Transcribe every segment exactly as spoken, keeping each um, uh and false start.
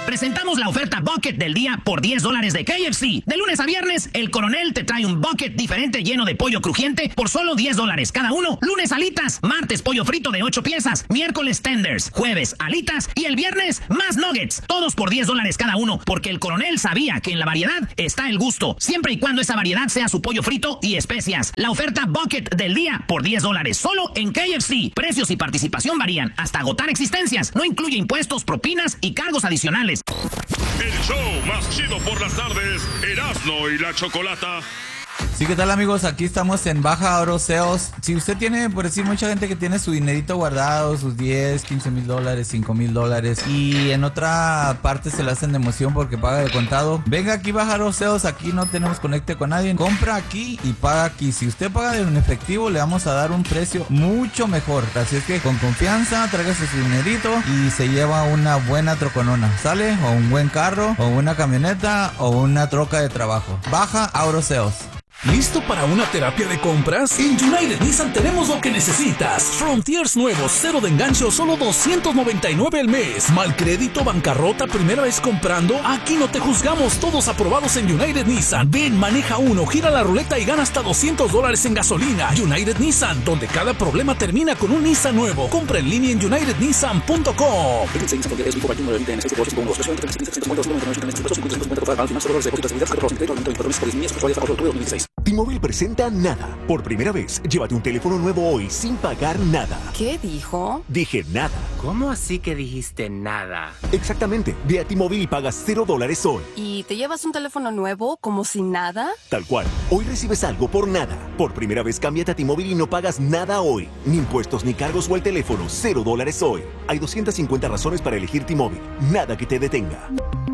Presentamos la oferta Bucket del día por diez dólares de K F C. De lunes a viernes, el Coronel te trae un bucket diferente lleno de pollo crujiente por solo diez dólares cada uno. Lunes alitas, martes pollo frito de ocho piezas, miércoles tenders, jueves alitas y el viernes más nuggets. Todos por diez dólares cada uno, porque el Coronel sabía que en la variedad está el gusto, siempre y cuando esa variedad sea su pollo frito y especias. La oferta Bucket del día por diez dólares, solo en K F C. Precios y participación varían hasta agotar existencias. No incluye impuestos, propinas y cargos adicionales. El show más chido por las tardes, Erasmo y la Chocolata. Sí, ¿qué tal, amigos? Aquí estamos en Baja Oro Sales. Si usted tiene, por decir, mucha gente que tiene su dinerito guardado, sus diez, quince mil dólares, cinco mil dólares, y en otra parte se le hacen de emoción porque paga de contado, venga aquí Baja Oro Sales. Aquí no tenemos conecte con nadie. Compra aquí y paga aquí. Si usted paga de un efectivo, le vamos a dar un precio mucho mejor. Así es que con confianza, tráigase su dinerito y se lleva una buena troconona, ¿sale? O un buen carro, o una camioneta, o una troca de trabajo. Baja Oro Sales. ¿Listo para una terapia de compras? En United Nissan tenemos lo que necesitas. Frontiers nuevos, cero de engancho, solo doscientos noventa y nueve al mes. Mal crédito, bancarrota, primera vez comprando. Aquí no te juzgamos, todos aprobados en United Nissan. Ven, maneja uno, gira la ruleta y gana hasta doscientos dólares en gasolina. United Nissan, donde cada problema termina con un Nissan nuevo. Compra en línea en united nissan punto com. T-Mobile presenta Nada. Por primera vez, llévate un teléfono nuevo hoy sin pagar nada. ¿Qué dijo? Dije nada. ¿Cómo así que dijiste nada? Exactamente. Ve a T-Mobile y pagas cero dólares hoy. ¿Y te llevas un teléfono nuevo como si nada? Tal cual. Hoy recibes algo por nada. Por primera vez, cámbiate a T-Mobile y no pagas nada hoy. Ni impuestos, ni cargos o el teléfono. Cero dólares hoy. Hay doscientas cincuenta razones para elegir T-Mobile. Nada que te detenga.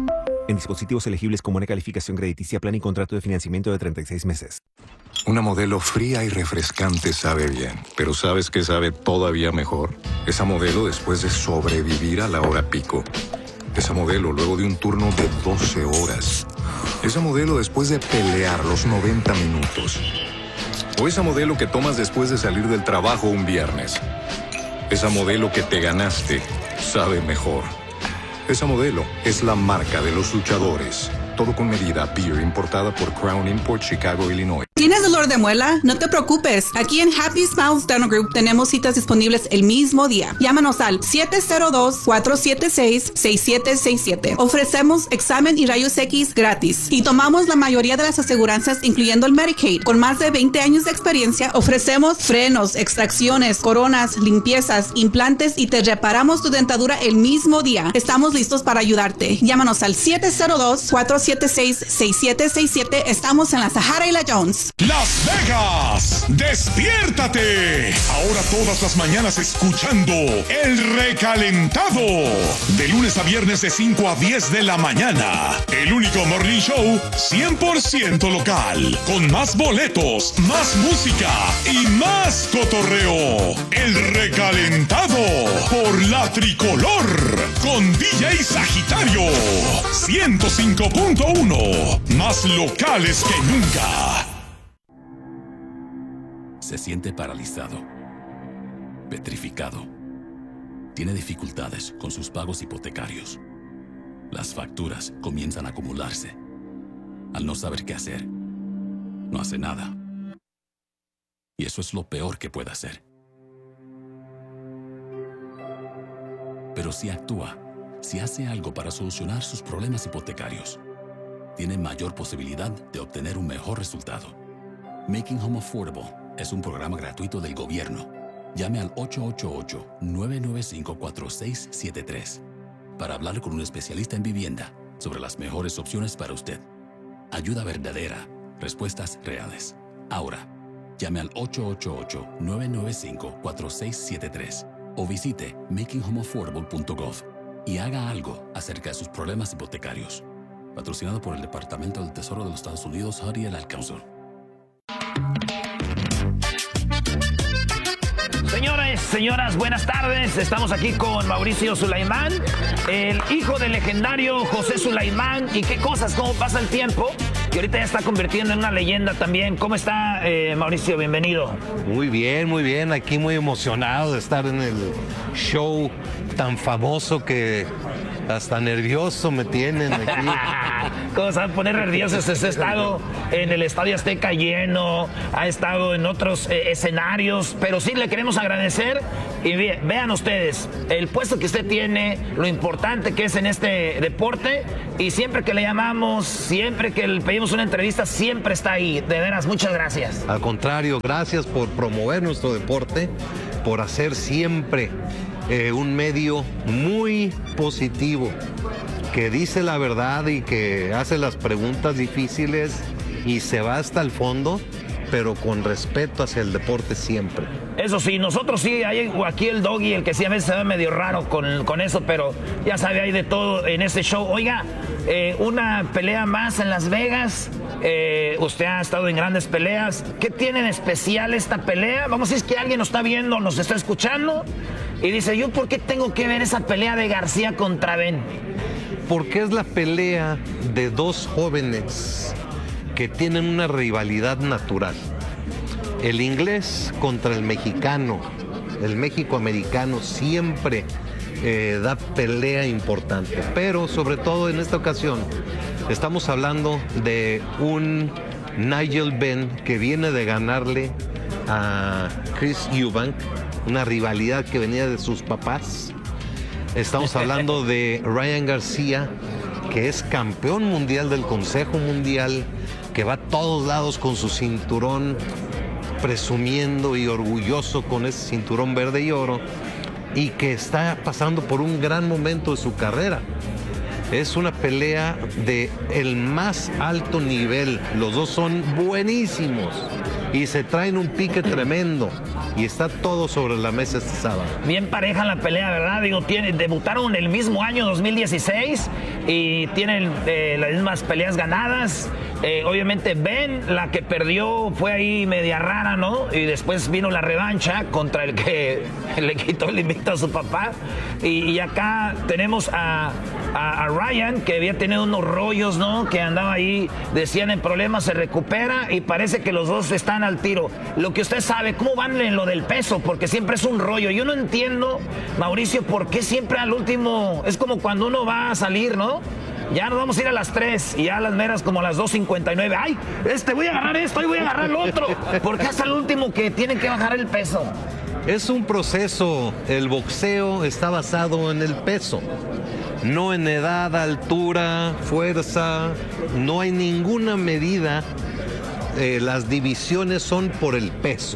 En dispositivos elegibles con buena calificación crediticia, plan y contrato de financiamiento de treinta y seis meses. Una Modelo fría y refrescante sabe bien, pero ¿sabes qué sabe todavía mejor? Esa Modelo después de sobrevivir a la hora pico. Esa Modelo luego de un turno de doce horas. Esa Modelo después de pelear los noventa minutos. O esa Modelo que tomas después de salir del trabajo un viernes. Esa Modelo que te ganaste sabe mejor. Esa Modelo es la marca de los luchadores. Todo con medida. Beer importada por Crown Import, Chicago, Illinois. ¿Tienes dolor de muela? No te preocupes. Aquí en Happy Smiles Dental Group tenemos citas disponibles el mismo día. Llámanos al siete cero dos, cuatro siete seis, seis siete seis siete. Ofrecemos examen y rayos X gratis. Y tomamos la mayoría de las aseguranzas, incluyendo el Medicaid. Con más de veinte años de experiencia, ofrecemos frenos, extracciones, coronas, limpiezas, implantes y te reparamos tu dentadura el mismo día. Estamos listos para ayudarte. Llámanos al siete cero dos, cuatro siete seis, seis siete seis siete. Estamos en la Sahara y la Jones. Las Vegas, despiértate. Ahora todas las mañanas escuchando El Recalentado. De lunes a viernes de cinco a diez de la mañana. El único morning show cien por ciento local. Con más boletos, más música y más cotorreo. El Recalentado por la Tricolor. Con D J Sagitario. ciento cinco punto uno. Más locales que nunca. Se siente paralizado, petrificado. Tiene dificultades con sus pagos hipotecarios. Las facturas comienzan a acumularse. Al no saber qué hacer, no hace nada. Y eso es lo peor que puede hacer. Pero si actúa, si hace algo para solucionar sus problemas hipotecarios, tiene mayor posibilidad de obtener un mejor resultado. Making Home Affordable es un programa gratuito del gobierno. Llame al ocho ocho ocho, nueve nueve cinco, cuatro seis siete tres para hablar con un especialista en vivienda sobre las mejores opciones para usted. Ayuda verdadera, respuestas reales. Ahora, llame al ocho ocho ocho, nueve nueve cinco, cuatro seis siete tres o visite making home affordable punto gov y haga algo acerca de sus problemas hipotecarios. Patrocinado por el Departamento del Tesoro de los Estados Unidos, Harry el Alcázar. Señores, señoras, buenas tardes. Estamos aquí con Mauricio Sulaimán, el hijo del legendario José Sulaimán. Y qué cosas, cómo pasa el tiempo, que ahorita ya está convirtiendo en una leyenda también. ¿Cómo está, eh, Mauricio? Bienvenido. Muy bien, muy bien. Aquí muy emocionado de estar en el show tan famoso que hasta nervioso me tienen aquí. ¿Cómo se va a poner nerviosos? Ha estado en el Estadio Azteca lleno, ha estado en otros eh, escenarios, pero sí le queremos agradecer. Y ve, vean ustedes, el puesto que usted tiene, lo importante que es en este deporte, y siempre que le llamamos, siempre que le pedimos una entrevista, siempre está ahí. De veras, muchas gracias. Al contrario, gracias por promover nuestro deporte, por hacer siempre eh, un medio muy positivo, que dice la verdad y que hace las preguntas difíciles y se va hasta el fondo, pero con respeto hacia el deporte siempre. Eso sí, nosotros sí, hay aquí el Doggy, el que sí a veces se ve medio raro con, con eso, pero ya sabe, hay de todo en este show. Oiga, eh, una pelea más en Las Vegas. Eh, usted ha estado en grandes peleas. ¿Qué tiene de especial esta pelea? Vamos a decir que alguien nos está viendo, nos está escuchando y dice, ¿yo por qué tengo que ver esa pelea de García contra Ben? Porque es la pelea de dos jóvenes que tienen una rivalidad natural. El inglés contra el mexicano, el México-americano siempre eh, da pelea importante, pero sobre todo en esta ocasión estamos hablando de un Nigel Benn que viene de ganarle a Chris Eubank, una rivalidad que venía de sus papás. Estamos hablando de Ryan García, que es campeón mundial del Consejo Mundial, que va a todos lados con su cinturón, presumiendo y orgulloso con ese cinturón verde y oro, y que está pasando por un gran momento de su carrera. Es una pelea de el más alto nivel. Los dos son buenísimos y se traen un pique tremendo. Y está todo sobre la mesa este sábado. Bien pareja la pelea, ¿verdad? Digo, tiene, debutaron el mismo año dos mil dieciséis y tienen eh, las mismas peleas ganadas. Eh, obviamente Ben, la que perdió fue ahí media rara, ¿no? Y después vino la revancha contra el que le quitó el invicto a su papá. Y, y acá tenemos a, a, a Ryan, que había tenido unos rollos, ¿no? Que andaba ahí, decían en problemas, se recupera y parece que los dos están al tiro. Lo que usted sabe, ¿cómo van en lo del peso? Porque siempre es un rollo. Yo no entiendo, Mauricio, por qué siempre al último, es como cuando uno va a salir, ¿no? Ya nos vamos a ir a las tres y ya a las meras como a las dos cincuenta y nueve. ¡Ay! Este, voy a agarrar esto y voy a agarrar el otro. Porque hasta el último que tienen que bajar el peso. Es un proceso. El boxeo está basado en el peso. No en edad, altura, fuerza. No hay ninguna medida. Eh, las divisiones son por el peso.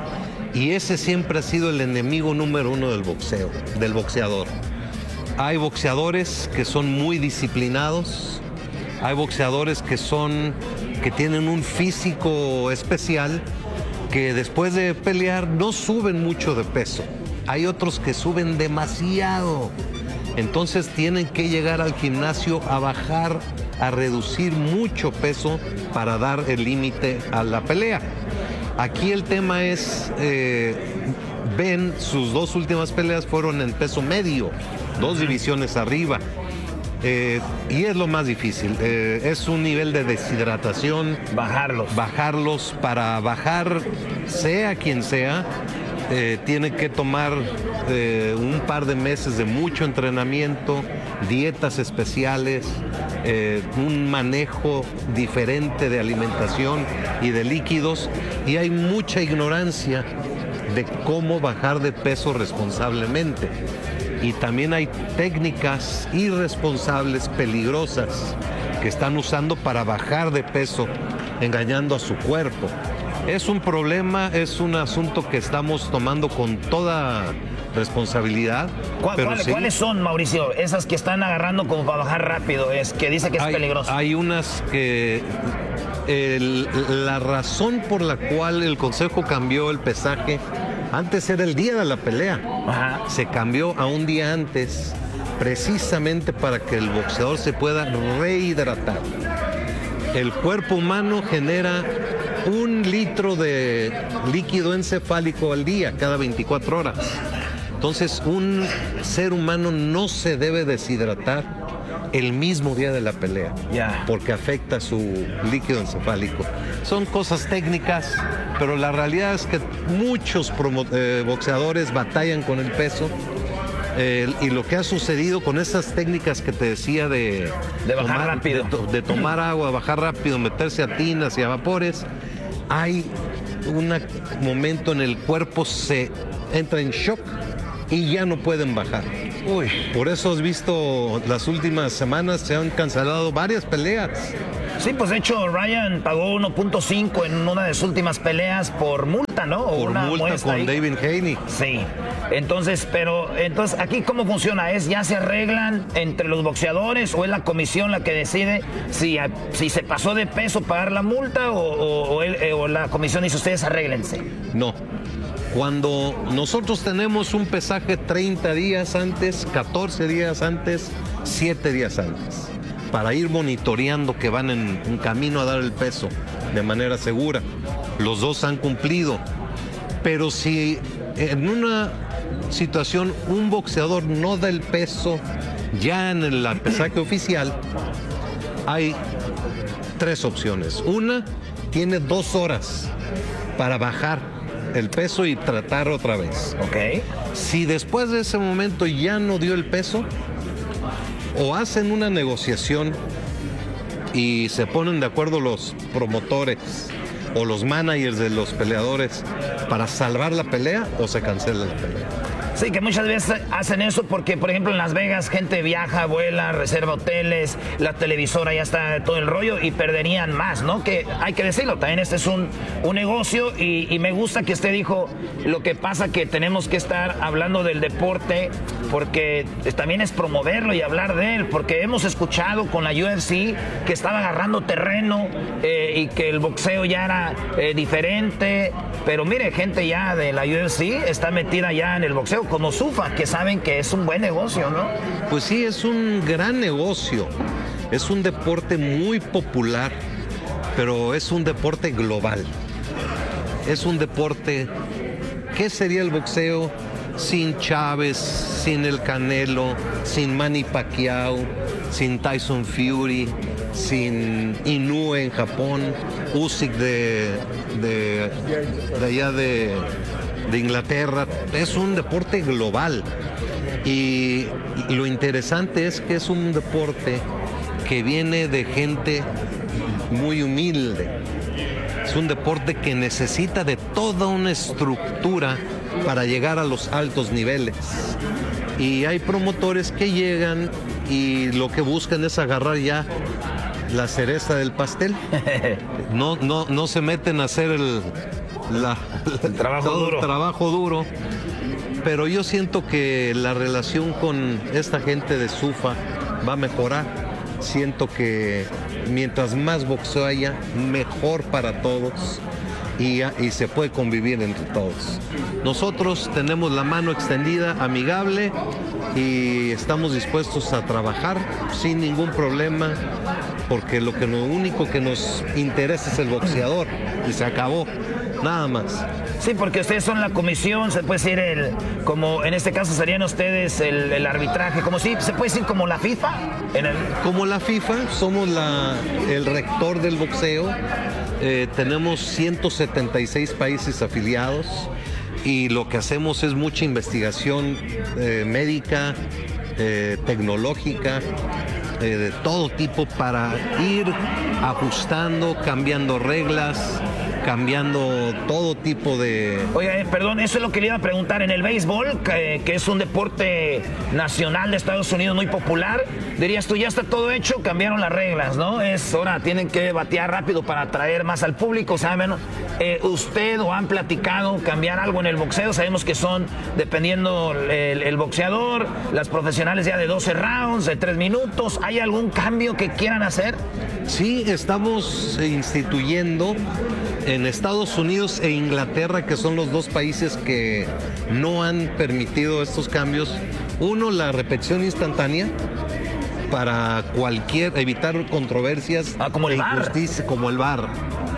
Y ese siempre ha sido el enemigo número uno del boxeo, del boxeador. Hay boxeadores que son muy disciplinados, hay boxeadores que son, que tienen un físico especial, que después de pelear no suben mucho de peso. Hay otros que suben demasiado. Entonces tienen que llegar al gimnasio a bajar, a reducir mucho peso para dar el límite a la pelea. Aquí el tema es, eh, Ben, sus dos últimas peleas fueron en peso medio, dos divisiones arriba. Eh, y es lo más difícil, eh, es un nivel de deshidratación. Bajarlos. Bajarlos, para bajar, sea quien sea, eh, tiene que tomar eh, un par de meses de mucho entrenamiento, dietas especiales, eh, un manejo diferente de alimentación y de líquidos, y hay mucha ignorancia de cómo bajar de peso responsablemente. Y también hay técnicas irresponsables, peligrosas, que están usando para bajar de peso, engañando a su cuerpo. Es un problema, es un asunto que estamos tomando con toda responsabilidad. ¿Cuál, pero cuál, sí, ¿Cuáles son, Mauricio? Esas que están agarrando como para bajar rápido, es que dice que es hay, peligroso. Hay unas que... El, la razón por la cual el Consejo cambió el pesaje, antes era el día de la pelea. Ajá. Se cambió a un día antes, precisamente para que el boxeador se pueda rehidratar. El cuerpo humano genera un litro de líquido encefálico al día, cada veinticuatro horas. Entonces, un ser humano no se debe deshidratar el mismo día de la pelea, yeah, porque afecta su líquido encefálico. Son cosas técnicas, pero la realidad es que muchos promo, eh, boxeadores batallan con el peso Eh, y lo que ha sucedido con esas técnicas que te decía de, de bajar tomar, rápido, de, to, de tomar agua, bajar rápido, meterse a tinas y a vapores, hay un momento en el cuerpo se entra en shock y ya no pueden bajar. Uy. Por eso has visto las últimas semanas se han cancelado varias peleas. Sí, pues de hecho Ryan pagó uno punto cinco en una de sus últimas peleas por multa, ¿no? O Por una multa con ahí. David Haney. Sí. Entonces, pero entonces aquí cómo funciona, es ya se arreglan entre los boxeadores o es la comisión la que decide si, si se pasó de peso pagar la multa o, o, o, él, o la comisión dice ustedes arréglense. No. Cuando nosotros tenemos un pesaje treinta días antes, catorce días antes, siete días antes, para ir monitoreando que van en un camino a dar el peso de manera segura. Los dos han cumplido. Pero si en una situación un boxeador no da el peso ya en el pesaje oficial, hay tres opciones. Una, tiene dos horas para bajar el peso y tratar otra vez. Ok. Si después de ese momento ya no dio el peso, o hacen una negociación y se ponen de acuerdo los promotores o los managers de los peleadores para salvar la pelea, o se cancela la pelea. Sí, que muchas veces hacen eso porque, por ejemplo, en Las Vegas gente viaja, vuela, reserva hoteles, la televisora ya está todo el rollo y perderían más, ¿no? Que hay que decirlo, también este es un, un negocio y, y me gusta que usted dijo lo que pasa que tenemos que estar hablando del deporte porque también es promoverlo y hablar de él, porque hemos escuchado con la U F C que estaba agarrando terreno eh, y que el boxeo ya era eh, diferente, pero mire, gente ya de la U F C está metida ya en el boxeo, como Zuffa, que saben que es un buen negocio, ¿no? Pues sí, es un gran negocio. Es un deporte muy popular, pero es un deporte global. Es un deporte... ¿Qué sería el boxeo sin Chávez, sin el Canelo, sin Manny Pacquiao, sin Tyson Fury, sin Inoue en Japón, Usyk de, de, de allá de... de Inglaterra? Es un deporte global y lo interesante es que es un deporte que viene de gente muy humilde. Es un deporte que necesita de toda una estructura para llegar a los altos niveles. Y hay promotores que llegan y lo que buscan es agarrar ya la cereza del pastel. No, no, no se meten a hacer el La, el trabajo todo duro. El trabajo duro. Pero yo siento que la relación con esta gente de Zuffa va a mejorar. Siento que mientras más boxeo haya, mejor para todos y, y se puede convivir entre todos. Nosotros tenemos la mano extendida, amigable, y estamos dispuestos a trabajar sin ningún problema, porque lo, que, lo único que nos interesa es el boxeador y se acabó. Nada más. Sí, porque ustedes son la comisión, se puede decir, el, como en este caso serían ustedes el, el arbitraje, como si se puede decir como la FIFA. En el... Como la FIFA, somos la, el rector del boxeo, eh, tenemos ciento setenta y seis países afiliados y lo que hacemos es mucha investigación eh, médica, eh, tecnológica, eh, de todo tipo para ir ajustando, cambiando reglas, cambiando todo tipo de... Oye, eh, perdón, eso es lo que le iba a preguntar. En el béisbol, que, que es un deporte nacional de Estados Unidos muy popular, dirías tú, ya está todo hecho, cambiaron las reglas, ¿no? Es ahora tienen que batear rápido para atraer más al público, ¿saben? Eh, ¿Usted o han platicado cambiar algo en el boxeo? Sabemos que son, dependiendo el, el boxeador, las profesionales ya de doce rounds, de tres minutos. ¿Hay algún cambio que quieran hacer? Sí, estamos instituyendo en Estados Unidos e Inglaterra, que son los dos países que no han permitido estos cambios. Uno, la repetición instantánea para cualquier, evitar controversias ah, como el e V A R. injusticia, como el V A R.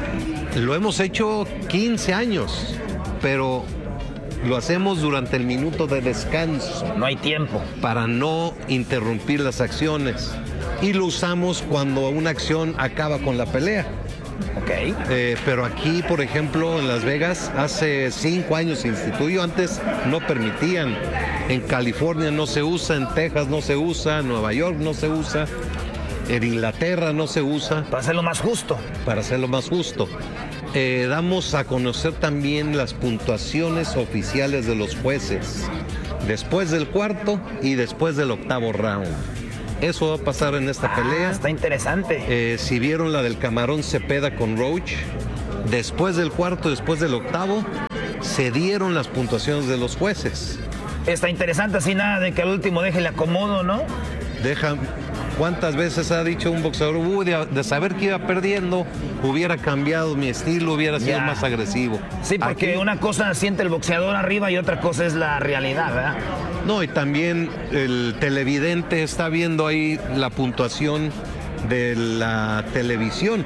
Lo hemos hecho quince años, pero lo hacemos durante el minuto de descanso. No hay tiempo. Para no interrumpir las acciones. Y lo usamos cuando una acción acaba con la pelea. Ok. Eh, pero aquí, por ejemplo, en Las Vegas, hace cinco años se instituyó, antes no permitían. En California no se usa, en Texas no se usa, en Nueva York no se usa, en Inglaterra no se usa. Para hacerlo más justo. Para hacerlo más justo. Eh, damos a conocer también las puntuaciones oficiales de los jueces, después del cuarto y después del octavo round. Eso va a pasar en esta ah, pelea. Está interesante. Eh, si vieron la del Camarón Cepeda con Roach, después del cuarto, después del octavo, se dieron las puntuaciones de los jueces. Está interesante, así nada de que al último deje el acomodo, ¿no? Deja, ¿cuántas veces ha dicho un boxeador, uh, de, de saber que iba perdiendo, hubiera cambiado mi estilo, hubiera sido ya. más agresivo? Sí, porque aquí, una cosa siente el boxeador arriba y otra cosa es la realidad, ¿verdad? No, y también el televidente está viendo ahí la puntuación de la televisión,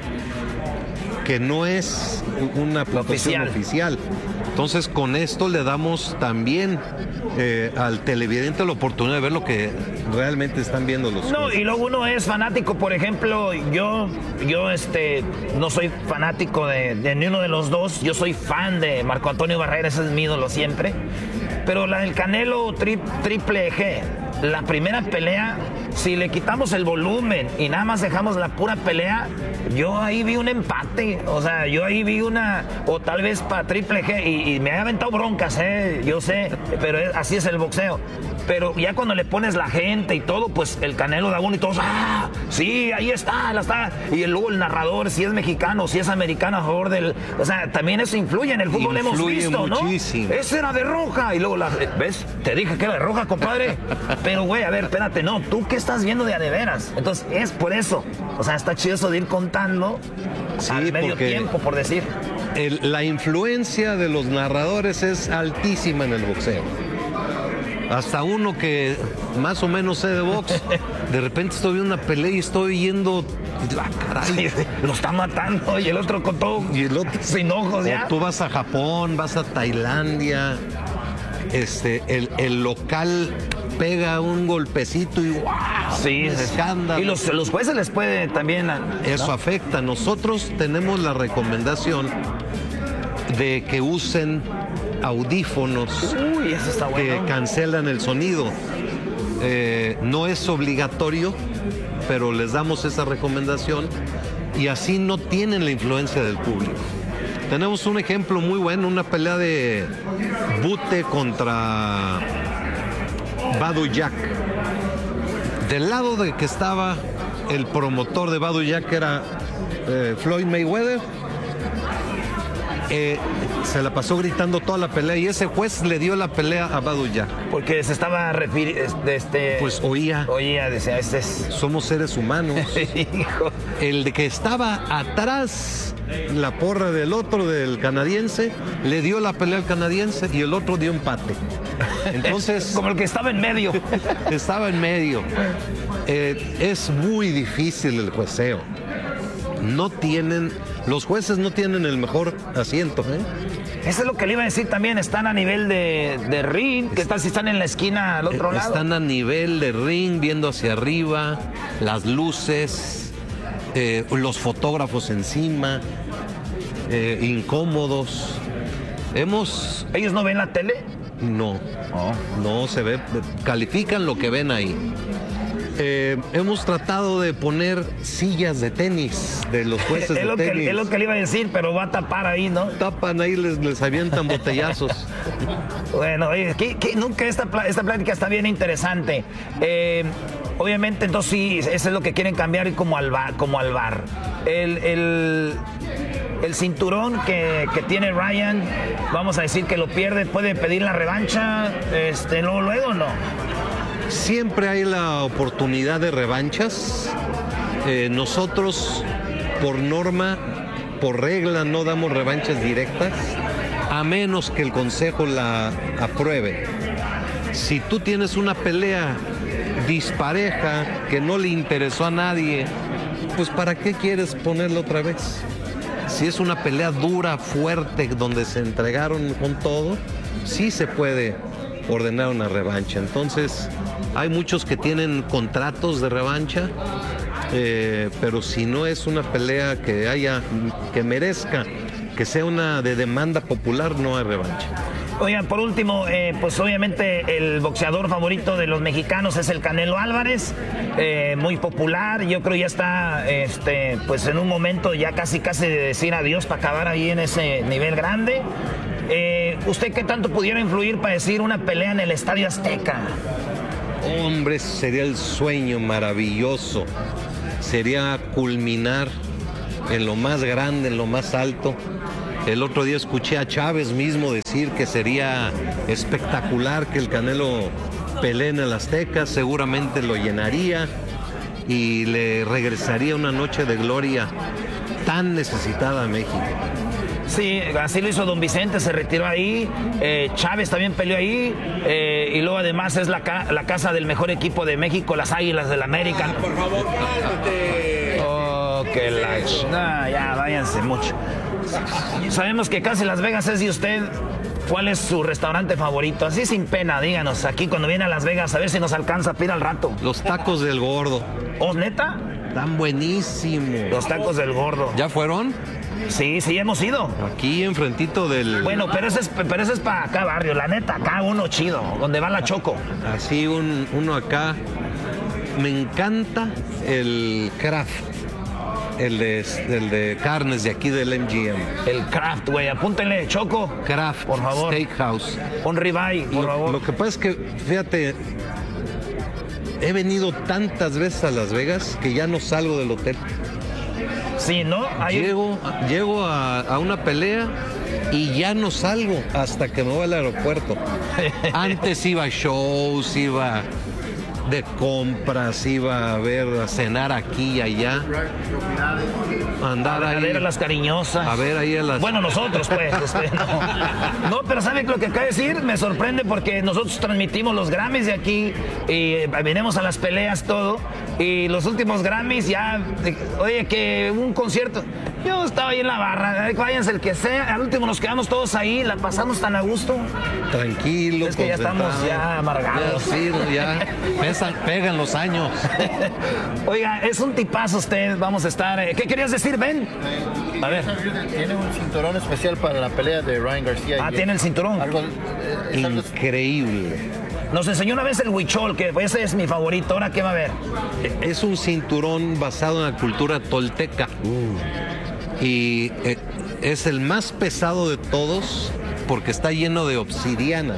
que no es una puntuación oficial. oficial. Entonces, con esto le damos también eh, al televidente la oportunidad de ver lo que realmente están viendo los No, jueces. y luego uno es fanático, por ejemplo, yo, yo este, no soy fanático de, de ni uno de los dos, yo soy fan de Marco Antonio Barrera, ese es mi ídolo siempre, pero la del Canelo tri, Triple G, la primera pelea, si le quitamos el volumen y nada más dejamos la pura pelea, yo ahí vi un empate, o sea, yo ahí vi una, o tal vez para Triple G, y, y me ha aventado broncas, eh, yo sé, pero es, así es el boxeo. Pero ya cuando le pones la gente y todo, pues el Canelo da uno y todos, ¡ah! Sí, ahí está, la está. Y luego el narrador, si es mexicano, si es americano a favor del... O sea, también eso influye en el fútbol, hemos visto, muchísimo. ¿no? Ese era de roja. Y luego, la, ¿ves? Te dije que era de roja, compadre. Pero, güey, a ver, espérate, no, ¿tú qué estás viendo de a de veras? Entonces, es por eso. O sea, está chido eso de ir contando sí, al medio tiempo, por decir. El, la influencia de los narradores es altísima en el boxeo. Hasta uno que más o menos sé de box, de repente estoy viendo una pelea y estoy yendo, ah, caray, sí, lo está matando y el otro con todo y el otro sin ojos ya. Tú vas a Japón, vas a Tailandia, este, el, el local pega un golpecito y ¡wow! Sí, escándalo. Y los, los jueces les puede también... ¿no? Eso afecta. Nosotros tenemos la recomendación de que usen audífonos Uy, eso está bueno. que cancelan el sonido. Eh, no es obligatorio, pero les damos esa recomendación y así no tienen la influencia del público. Tenemos un ejemplo muy bueno, una pelea de Bute contra Badou Jack. Del lado de que estaba el promotor de Badou Jack, era eh, Floyd Mayweather, Eh, se la pasó gritando toda la pelea y ese juez le dio la pelea a Badou Jack. Porque se estaba refiriendo, este... Pues oía. Oía, decía, este es... Somos seres humanos. Hijo. El de que estaba atrás, la porra del otro, del canadiense, le dio la pelea al canadiense y el otro dio empate. Entonces... Como el que estaba en medio. Estaba en medio. Eh, es muy difícil el jueceo. No tienen... Los jueces no tienen el mejor asiento, ¿eh? Eso es lo que le iba a decir también. Están a nivel de, de ring. ¿Qué tal si están en la esquina al otro lado? Están a nivel de ring, viendo hacia arriba, las luces, eh, los fotógrafos encima, eh, incómodos. Hemos... ¿Ellos no ven la tele? No, oh. no se ve. Califican lo que ven ahí. Eh, hemos tratado de poner sillas de tenis de los jueces es de lo tenis. Que, es lo que le iba a decir, pero va a tapar ahí, ¿no? Tapan ahí, les, les avientan botellazos. Bueno, oye, que, que nunca esta, esta plática está bien interesante. Eh, obviamente, entonces sí, eso es lo que quieren cambiar como al bar. Como al bar. El, el, el cinturón que, que tiene Ryan, vamos a decir que lo pierde, ¿puede pedir la revancha este, luego, luego o no? Siempre hay la oportunidad de revanchas. Eh, nosotros, por norma, por regla, no damos revanchas directas, a menos que el consejo la apruebe. Si tú tienes una pelea dispareja que no le interesó a nadie, pues ¿para qué quieres ponerla otra vez? Si es una pelea dura, fuerte, donde se entregaron con todo, sí se puede ordenar una revancha. Entonces, hay muchos que tienen contratos de revancha eh, pero si no es una pelea que haya, que merezca, que sea una de demanda popular, no hay revancha. Oigan, por último, eh, pues obviamente el boxeador favorito de los mexicanos es el Canelo Álvarez, eh, muy popular, yo creo ya está este, pues en un momento ya casi casi de decir adiós para acabar ahí en ese nivel grande. Eh, ¿Usted qué tanto pudiera influir para decir una pelea en el Estadio Azteca? Hombre, sería el sueño maravilloso, sería culminar en lo más grande, en lo más alto. El otro día escuché a Chávez mismo decir que sería espectacular que el Canelo pelee en el Azteca, seguramente lo llenaría y le regresaría una noche de gloria tan necesitada a México. Sí, así lo hizo Don Vicente, se retiró ahí, eh, Chávez también peleó ahí, eh, y luego además es la, ca la casa del mejor equipo de México, las Águilas del América. Ah, por favor, cálmate. Oh, que la... No, ya, váyanse mucho. Sabemos que casi Las Vegas es de usted. ¿Cuál es su restaurante favorito? Así sin pena, díganos, aquí cuando viene a Las Vegas, a ver si nos alcanza a pedir al rato. Los tacos del Gordo. ¿Oh, neta? Están buenísimos. Los tacos del Gordo. ¿Ya fueron? Sí, sí, hemos ido. Aquí enfrentito del... Bueno, pero ese es, pero ese es para acá, barrio. La neta, acá uno chido, donde va la Choco. Así un, uno acá. Me encanta el Kraft. El de, el de carnes de aquí del M G M. El Kraft, güey. Apúntenle, Choco. Kraft, por favor. Steakhouse. Un ribeye, por lo, favor. Lo que pasa es que, fíjate, he venido tantas veces a Las Vegas que ya no salgo del hotel. Sí, ¿no? Hay... Llego, llego a, a una pelea y ya no salgo hasta que me voy al aeropuerto. Antes iba a shows, iba de compras, iba a ver, a cenar aquí y allá. Andar ahí. A ver a las cariñosas. A ver ahí a las... Bueno, nosotros, pues. Usted, no. no, pero ¿sabe lo que acaba de decir? Me sorprende porque nosotros transmitimos los Grammys de aquí y venimos a las peleas, todo. Y los últimos Grammys ya... Oye, que un concierto... Yo estaba ahí en la barra, váyanse el que sea. Al último nos quedamos todos ahí, la pasamos tan a gusto. Tranquilo, es que ya estamos ya amargados. Ya, sí, ya pesan, pegan los años. Oiga, es un tipazo usted, vamos a estar... ¿Qué querías decir, Ben? A ver. Tiene un cinturón especial para la pelea de Ryan García. Ah, ¿tiene el cinturón? Algo, es Increíble. Algo... Nos enseñó una vez el huichol, que ese es mi favorito. ¿Ahora qué va a haber? Es un cinturón basado en la cultura tolteca. Uh. Y eh, es el más pesado de todos porque está lleno de obsidiana.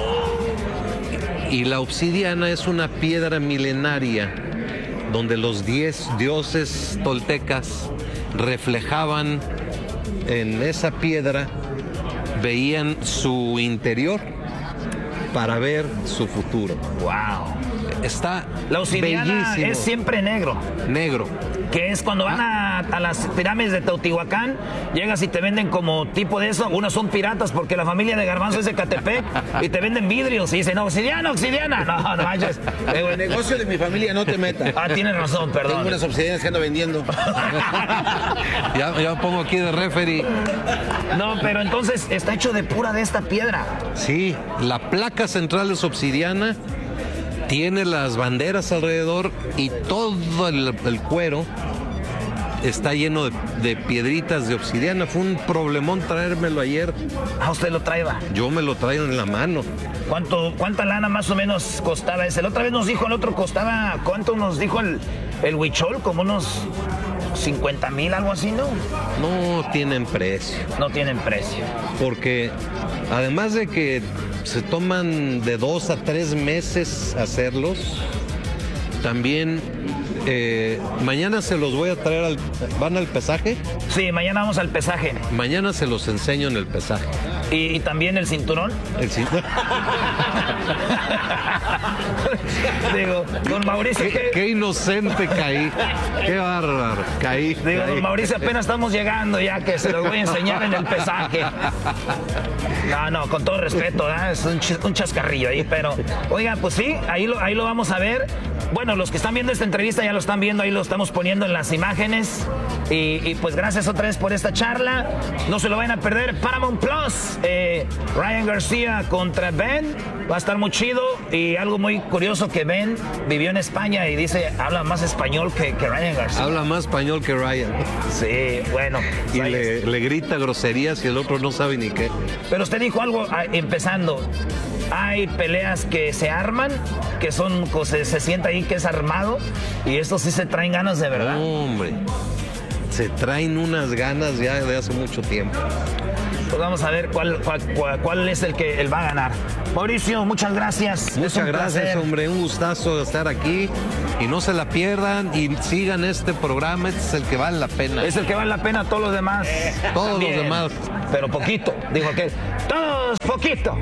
Y la obsidiana es una piedra milenaria donde los diez dioses toltecas reflejaban en esa piedra, veían su interior para ver su futuro. ¡Wow! Está La obsidiana bellísimo. Es siempre negro. Negro. Que es cuando van a, a las pirámides de Teotihuacán, llegas y te venden como tipo de eso. Algunos son piratas porque la familia de Garbanzo es de Catepec y te venden vidrios y dicen, no, obsidiana, obsidiana. No, no manches. En el negocio de mi familia no te metas. Ah, tienes razón, perdón. Tengo unas obsidianas que ando vendiendo. ya, ya me pongo aquí de referee. No, pero entonces está hecho de pura de esta piedra. Sí, la placa central es obsidiana. Tiene las banderas alrededor y todo el, el cuero está lleno de, de piedritas de obsidiana. Fue un problemón traérmelo ayer. Ah, usted lo traía. Yo me lo traigo en la mano. ¿Cuánto, ¿Cuánta lana más o menos costaba ese? La otra vez nos dijo, el otro costaba, ¿cuánto nos dijo el, el huichol? Como unos cincuenta mil, algo así, ¿no? No tienen precio. No tienen precio. Porque además de que se toman de dos a tres meses hacerlos, también eh, mañana se los voy a traer al... ¿Van al pesaje? Sí, mañana vamos al pesaje. Mañana se los enseño en el pesaje. ¿Y, y también el cinturón? El cinturón. Digo, don Mauricio... Qué, ¿qué? qué inocente caí. Qué bárbaro. Caí. Digo, caí. don Mauricio, apenas estamos llegando ya que se los voy a enseñar en el pesaje. No, no, con todo respeto, ¿eh? Es un, ch un chascarrillo ahí, pero... Oiga, pues sí, ahí lo, ahí lo vamos a ver. bueno, los que están viendo esta entrevista ya lo están viendo, ahí lo estamos poniendo en las imágenes. Y, y pues gracias otra vez por esta charla. No se lo vayan a perder. Paramount Plus, eh, Ryan García contra Ben. Va a estar muy chido. Y algo muy curioso, que Ben vivió en España y dice, habla más español que, que Ryan García. Habla más español que Ryan. Sí, bueno. Y le, le grita groserías y el otro no sabe ni qué. Pero usted dijo algo ah, empezando. Hay peleas que se arman, que son, se, se siente ahí que es armado, y estos sí se traen ganas de verdad. Hombre, se traen unas ganas ya de hace mucho tiempo. Pues vamos a ver cuál, cuál, cuál, cuál es el que él va a ganar. Mauricio, muchas gracias. Muchas gracias, placer. hombre. Un gustazo estar aquí. Y no se la pierdan y sigan este programa. Este es el que vale la pena. Es el que vale la pena, todos los demás. Eh, todos también. Los demás. Pero poquito, dijo aquel. Todos poquito.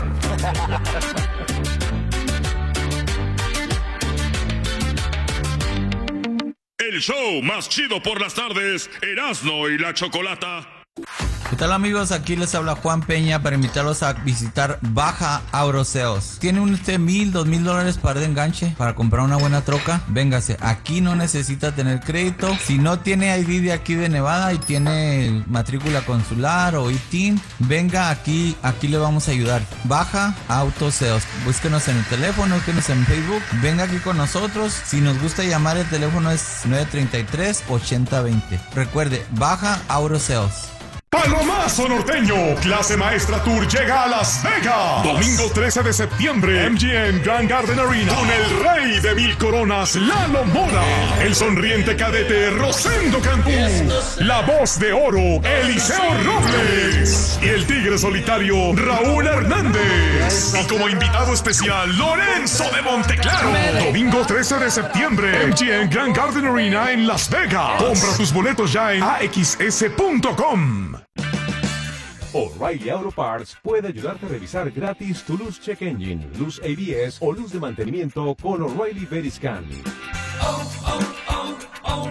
El show más chido por las tardes, Erasmo y la Chocolata. ¿Qué tal, amigos? Aquí les habla Juan Peña para invitarlos a visitar Baja Auroseos. ¿Tiene usted mil, dos mil dólares para de enganche para comprar una buena troca? Véngase, aquí no necesita tener crédito. Si no tiene I D de aquí de Nevada y tiene matrícula consular o I T I N, venga aquí, aquí le vamos a ayudar. Baja Autoseos. Búsquenos en el teléfono, búsquenos en Facebook. Venga aquí con nosotros. Si nos gusta llamar, el teléfono es nueve tres tres, ocho cero dos cero. Recuerde, Baja Auroseos. Palomazo Norteño, clase maestra tour llega a Las Vegas. Domingo trece de septiembre, M G M Grand Garden Arena, con el rey de mil coronas, Lalo Mora, el sonriente cadete Rosendo Cantú, la voz de oro, Eliseo Robles, y el tigre solitario, Raúl Hernández. Y como invitado especial, Lorenzo de Monteclaro. Domingo trece de septiembre, M G M Grand Garden Arena en Las Vegas. Compra tus boletos ya en A X S punto com. O'Reilly Auto Parts puede ayudarte a revisar gratis tu luz check engine, luz A B S o luz de mantenimiento con O'Reilly Veriscan. Oh, oh, oh,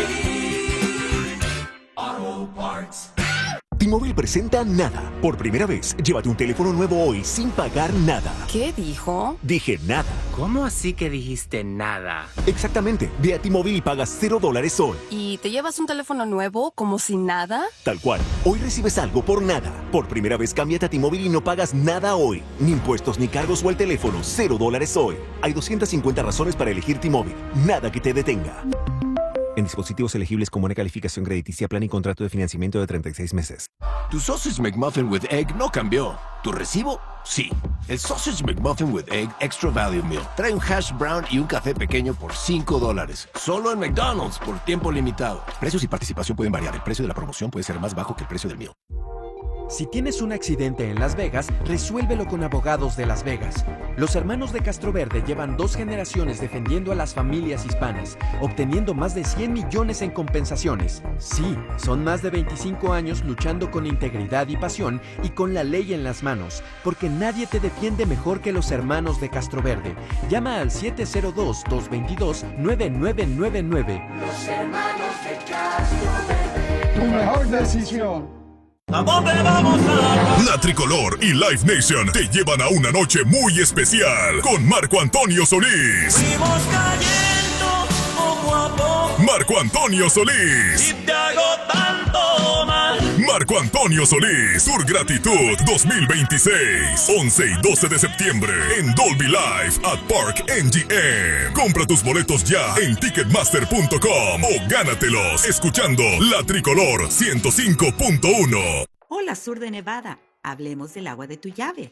O'Reilly Auto Parts. T-Mobile presenta Nada. Por primera vez, llévate un teléfono nuevo hoy sin pagar nada. ¿Qué dijo? Dije nada. ¿Cómo así que dijiste nada? Exactamente. Ve a T-Mobile y pagas cero dólares hoy. ¿Y te llevas un teléfono nuevo como si nada? Tal cual. Hoy recibes algo por nada. Por primera vez, cámbiate a T-Mobile y no pagas nada hoy. Ni impuestos, ni cargos o el teléfono. Cero dólares hoy. Hay doscientas cincuenta razones para elegir T-Mobile. Nada que te detenga. En dispositivos elegibles con buena calificación crediticia, plan y contrato de financiamiento de treinta y seis meses. Tu Sausage McMuffin with Egg no cambió. ¿Tu recibo? Sí. El Sausage McMuffin with Egg Extra Value Meal trae un hash brown y un café pequeño por cinco dólares. Solo en McDonald's por tiempo limitado. Precios y participación pueden variar. El precio de la promoción puede ser más bajo que el precio del meal. Si tienes un accidente en Las Vegas, resuélvelo con Abogados de Las Vegas. Los hermanos de Castroverde llevan dos generaciones defendiendo a las familias hispanas, obteniendo más de cien millones en compensaciones. Sí, son más de veinticinco años luchando con integridad y pasión y con la ley en las manos, porque nadie te defiende mejor que los hermanos de Castroverde. Llama al siete cero dos, dos dos dos, nueve nueve nueve nueve. Los hermanos de Castroverde. Tu mejor decisión. ¿A dónde vamos a...? La Tricolor y Live Nation te llevan a una noche muy especial con Marco Antonio Solís. Fuimos cayendo poco a poco. Marco Antonio Solís. Y te hago tanto mal. Marco Antonio Solís, Tour Gratitud dos mil veintiséis. once y doce de septiembre en Dolby Live at Park M G M. Compra tus boletos ya en ticketmaster punto com o gánatelos escuchando La Tricolor ciento cinco punto uno. Hola, Sur de Nevada. Hablemos del agua de tu llave.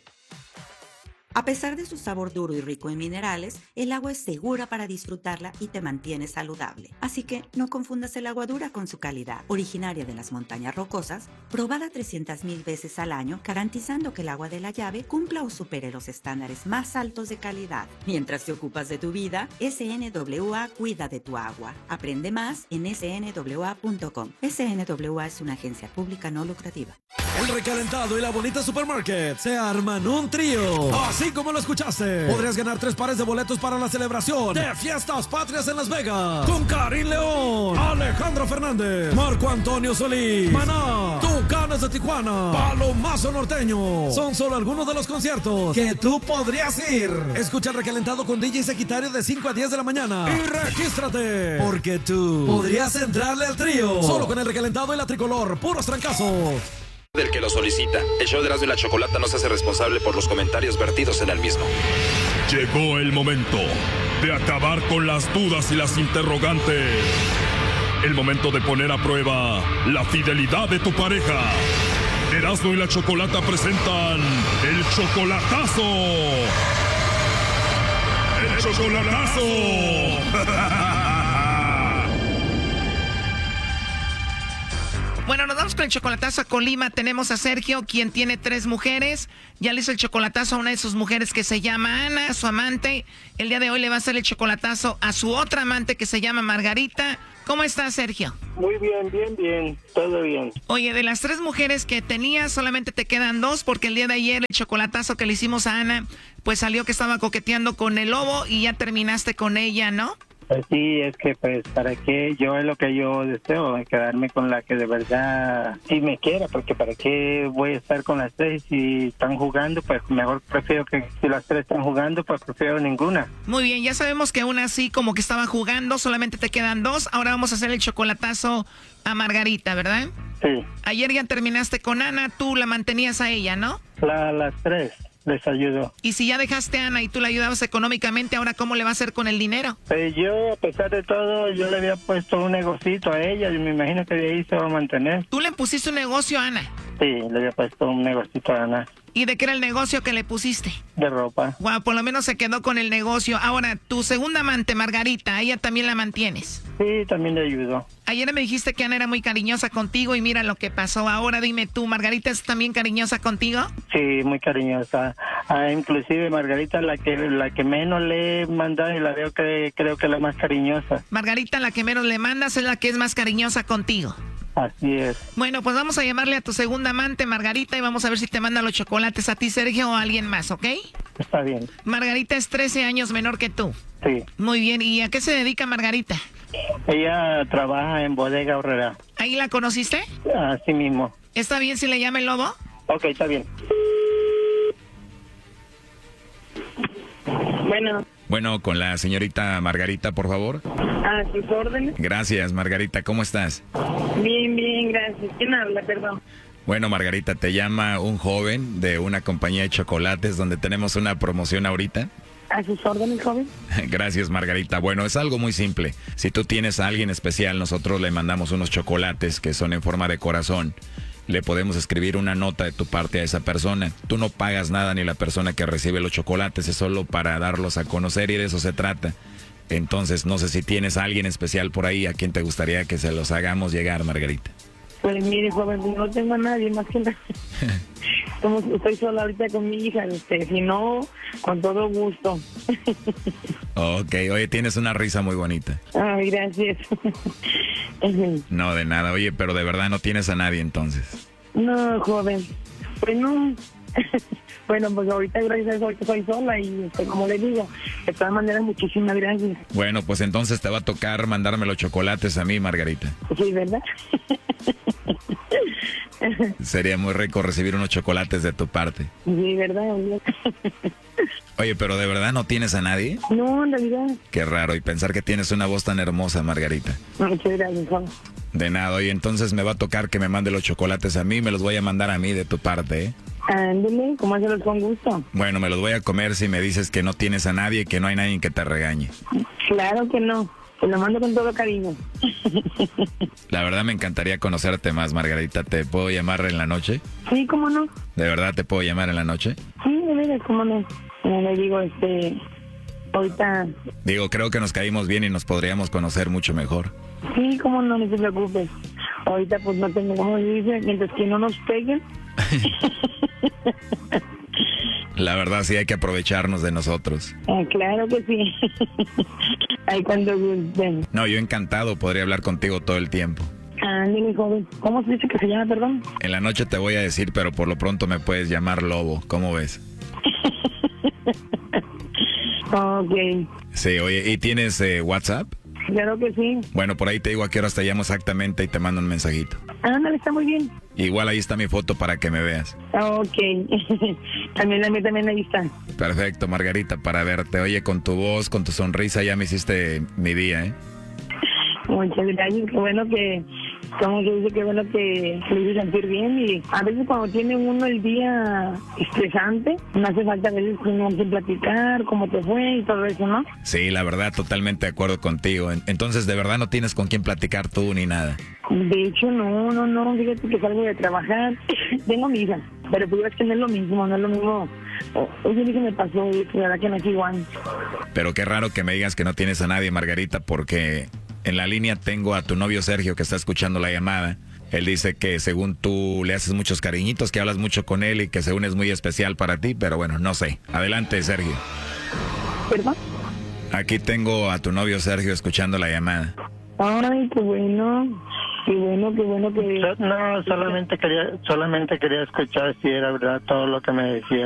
A pesar de su sabor duro y rico en minerales, el agua es segura para disfrutarla y te mantiene saludable. Así que no confundas el agua dura con su calidad. Originaria de las montañas rocosas, probada trescientas mil veces al año, garantizando que el agua de la llave cumpla o supere los estándares más altos de calidad. Mientras te ocupas de tu vida, S N W A cuida de tu agua. Aprende más en S N W A punto com. S N W A es una agencia pública no lucrativa. El recalentado y la bonita supermarket se arman un trío. Así Así como lo escuchaste, podrías ganar tres pares de boletos para la celebración de Fiestas Patrias en Las Vegas con Karim León, Alejandro Fernández, Marco Antonio Solís, Maná, Tucanes de Tijuana, Palomazo Norteño. Son solo algunos de los conciertos que tú podrías ir. Escucha el Recalentado con D J Sagitario de cinco a diez de la mañana y regístrate, porque tú podrías entrarle al trío. Solo con el Recalentado y la Tricolor, puros trancazos. Del que lo solicita. El show de Erasmo y la Chocolata no se hace responsable por los comentarios vertidos en el mismo. Llegó el momento de acabar con las dudas y las interrogantes. El momento de poner a prueba la fidelidad de tu pareja. Erasmo y la Chocolata presentan el chocolatazo. ¡El chocolatazo! Bueno, nos vamos con el chocolatazo a Colima. Tenemos a Sergio, quien tiene tres mujeres. Ya le hizo el chocolatazo a una de sus mujeres que se llama Ana, su amante. El día de hoy le va a hacer el chocolatazo a su otra amante que se llama Margarita. ¿Cómo estás, Sergio? Muy bien, bien, bien. Todo bien. Oye, de las tres mujeres que tenías, solamente te quedan dos, porque el día de ayer el chocolatazo que le hicimos a Ana, pues salió que estaba coqueteando con el lobo y ya terminaste con ella, ¿no? Pues sí, es que pues para qué, yo es lo que yo deseo, quedarme con la que de verdad sí me quiera, porque para qué voy a estar con las tres si están jugando, pues mejor prefiero que si las tres están jugando, pues prefiero ninguna. Muy bien, ya sabemos que una sí como que estaba jugando, solamente te quedan dos, ahora vamos a hacer el chocolatazo a Margarita, ¿verdad? Sí. Ayer ya terminaste con Ana, tú la mantenías a ella, ¿no? La, las tres. Les ayudo. Y si ya dejaste a Ana y tú la ayudabas económicamente, ¿ahora cómo le va a hacer con el dinero? Pues yo, a pesar de todo, yo le había puesto un negocito a ella y me imagino que de ahí se va a mantener. ¿Tú le pusiste un negocio a Ana? Sí, le había puesto un negocito a Ana. ¿Y de qué era el negocio que le pusiste? De ropa. Wow, por lo menos se quedó con el negocio. Ahora, tu segunda amante, Margarita, ¿a ella también la mantienes? Sí, también le ayudo. Ayer me dijiste que Ana era muy cariñosa contigo y mira lo que pasó. Ahora dime tú, ¿Margarita es también cariñosa contigo? Sí, muy cariñosa. Ah, inclusive Margarita la que la que menos le he mandado y la veo que creo que es la más cariñosa. Margarita, la que menos le mandas, es la que es más cariñosa contigo. Así es. Bueno, pues vamos a llamarle a tu segunda amante, Margarita, y vamos a ver si te manda los chocolates a ti, Sergio, o a alguien más, ¿ok? Está bien. Margarita es trece años menor que tú. Sí. Muy bien. ¿Y a qué se dedica Margarita? Ella trabaja en Bodega Aurrera. ¿Ahí la conociste? Así mismo. ¿Está bien si le llama el lobo? Ok, está bien. Bueno. Bueno, con la señorita Margarita, por favor. A sus órdenes. Gracias, Margarita. ¿Cómo estás? Bien, bien, gracias. ¿Quién habla, perdón? Bueno, Margarita, te llama un joven de una compañía de chocolates donde tenemos una promoción ahorita. A sus órdenes, joven. Gracias, Margarita. Bueno, es algo muy simple. Si tú tienes a alguien especial, nosotros le mandamos unos chocolates que son en forma de corazón. Le podemos escribir una nota de tu parte a esa persona. Tú no pagas nada ni la persona que recibe los chocolates, es solo para darlos a conocer y de eso se trata. Entonces, no sé si tienes a alguien especial por ahí a quien te gustaría que se los hagamos llegar, Margarita. Pues mire, joven, no tengo a nadie más que nada. Como estoy sola ahorita con mi hija, este, si no, con todo gusto. Ok, oye, tienes una risa muy bonita. Ay, gracias. No, de nada, oye, pero de verdad no tienes a nadie entonces. No, joven, pues no. Bueno, pues ahorita gracias a eso ahorita soy sola y pues, como le digo, de todas maneras muchísimas gracias. Bueno, pues entonces te va a tocar mandarme los chocolates a mí, Margarita. Sí, ¿verdad? Sería muy rico recibir unos chocolates de tu parte. Sí, ¿verdad? Oye, pero ¿de verdad no tienes a nadie? No, en realidad. Qué raro, y pensar que tienes una voz tan hermosa, Margarita. Muchas gracias, joven. De nada, oye, entonces me va a tocar que me mande los chocolates a mí, me los voy a mandar a mí de tu parte, ¿eh? Ándale, comáselos con gusto. Bueno, me los voy a comer si me dices que no tienes a nadie y que no hay nadie que te regañe. Claro que no, te lo mando con todo cariño. La verdad me encantaría conocerte más, Margarita. ¿Te puedo llamar en la noche? Sí, ¿cómo no? ¿De verdad te puedo llamar en la noche? Sí, de veras, ¿cómo no? Como le digo, este, ahorita... Digo, creo que nos caímos bien y nos podríamos conocer mucho mejor. Sí, cómo no, no se preocupe. Ahorita pues no tengo, como dice, mientras que no nos peguen. La verdad sí hay que aprovecharnos de nosotros. Ah, claro que sí. Ahí cuando gusten. No, yo encantado podría hablar contigo todo el tiempo. Ah, mi joven. ¿Cómo se dice que se llama, perdón? En la noche te voy a decir, pero por lo pronto me puedes llamar Lobo. ¿Cómo ves? Ok. Sí, oye, ¿y tienes eh, WhatsApp? Claro que sí. Bueno, por ahí te digo a qué horas te llamo exactamente y te mando un mensajito. Ándale, está muy bien. Igual ahí está mi foto para que me veas. Ok. También la mía también ahí está. Perfecto, Margarita, para verte. Oye, con tu voz, con tu sonrisa ya me hiciste mi día, ¿eh? Muchas gracias. Qué bueno que, como que dice, qué bueno que le hice sentir bien. Y a veces cuando tiene uno el día estresante, no hace falta a veces uno que platicar cómo te fue y todo eso, ¿no? Sí, la verdad, totalmente de acuerdo contigo. Entonces, ¿de verdad no tienes con quién platicar tú ni nada? De hecho, no, no, no. Fíjate que salgo de trabajar. Tengo mi hija, pero pues es que no es lo mismo, no es lo mismo. Oye, que me pasó, la verdad que no es igual. Pero qué raro que me digas que no tienes a nadie, Margarita, porque en la línea tengo a tu novio Sergio que está escuchando la llamada. Él dice que según tú le haces muchos cariñitos, que hablas mucho con él y que según es muy especial para ti, pero bueno, no sé. Adelante, Sergio. ¿Perdón? Aquí tengo a tu novio Sergio escuchando la llamada. Ay, qué bueno. Qué bueno, qué bueno que... No, solamente quería, solamente quería escuchar si era verdad todo lo que me decía.